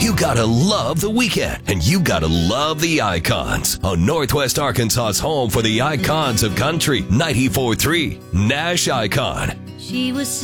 You gotta love the weekend, and you gotta love the Icons on Northwest Arkansas's home for the icons of country. 94.3 Nash Icon. She was